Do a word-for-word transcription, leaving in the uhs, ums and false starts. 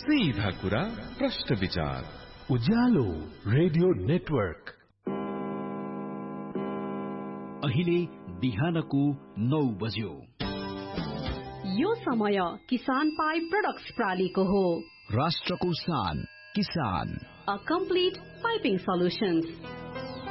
सीधा कुरा प्रश्न विचार उज्यालो रेडियो नेटवर्क। अहिले बिहानको नौ बज्यो। यो समय किसान पाइप प्रोडक्ट्स प्रालीको हो। राष्ट्रको शान किसान, अ कम्प्लिट पाइपिङ सल्युशन्स।